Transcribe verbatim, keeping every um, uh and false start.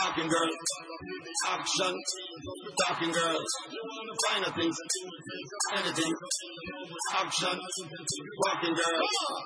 Talking girls, action, talking girls, finer things, anything, action, walking girls.